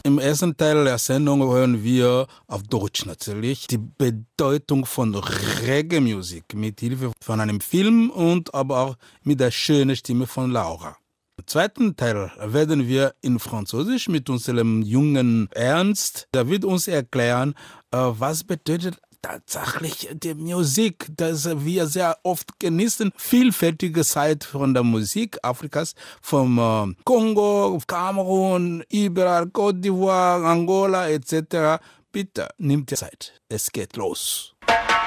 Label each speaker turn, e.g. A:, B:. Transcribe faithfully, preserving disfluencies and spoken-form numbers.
A: Im ersten Teil der Sendung hören wir auf Deutsch natürlich die Bedeutung von Reggae-Musik mit Hilfe von einem Film und aber auch mit der schönen Stimme von Laura. Im zweiten Teil werden wir in Französisch mit unserem jungen Ernst. Der wird uns erklären, was bedeutet tatsächlich die Musik, dass wir sehr oft genießen. Vielfältige Seite von der Musik Afrikas, vom äh, Kongo, Kamerun, überall, Côte d'Ivoire, Angola et cetera. Bitte, nimmt die Zeit. Es geht los.